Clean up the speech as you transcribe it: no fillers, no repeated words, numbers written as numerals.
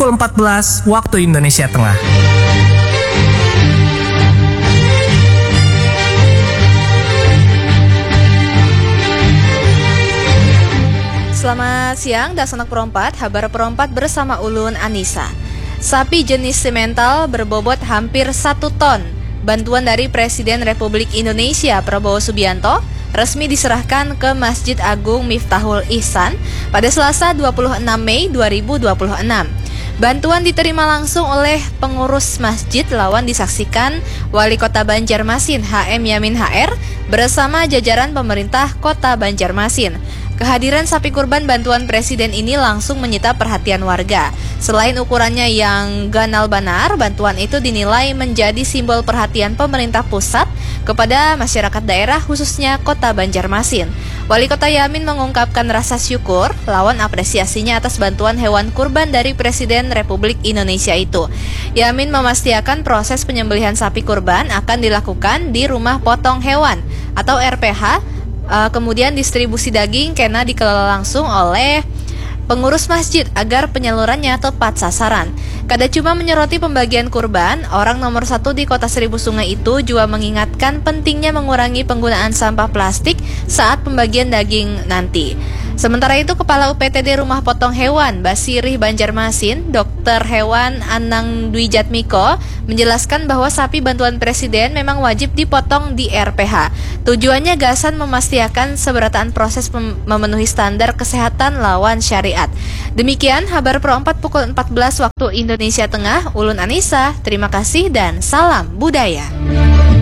pukul 14 waktu Indonesia Tengah. Selamat siang, Dasanak Perompat, Habar Perompat bersama Ulun Anissa. Sapi jenis simental berbobot hampir 1 ton. Bantuan dari Presiden Republik Indonesia Prabowo Subianto resmi diserahkan ke Masjid Agung Miftahul Ihsan pada Selasa 26 Mei 2026. Bantuan diterima langsung oleh pengurus masjid lawan disaksikan Wali Kota Banjarmasin HM Yamin HR bersama jajaran pemerintah Kota Banjarmasin. Kehadiran sapi kurban bantuan presiden ini langsung menyita perhatian warga. Selain ukurannya yang ganal banar, bantuan itu dinilai menjadi simbol perhatian pemerintah pusat kepada masyarakat daerah khususnya Kota Banjarmasin. Wali Kota Yamin mengungkapkan rasa syukur lawan apresiasinya atas bantuan hewan kurban dari Presiden Republik Indonesia itu. Yamin memastikan proses penyembelihan sapi kurban akan dilakukan di rumah potong hewan atau RPH. Kemudian distribusi daging kena dikelola langsung oleh pengurus masjid agar penyalurannya tepat sasaran. Kada cuma menyoroti pembagian kurban, orang nomor 1 di Kota Seribu Sungai itu juga mengingatkan pentingnya mengurangi penggunaan sampah plastik saat pembagian daging nanti. Sementara itu, Kepala UPTD Rumah Potong Hewan Basirih Banjarmasin, Dr. Hewan Anang Dwi Jatmiko, menjelaskan bahwa sapi bantuan presiden memang wajib dipotong di RPH. Tujuannya gasan memastikan seberataan proses memenuhi standar kesehatan lawan syariat. Demikian Habar Pro 4 pukul 14 waktu Indonesia Tengah. Ulun Anissa, terima kasih dan salam budaya.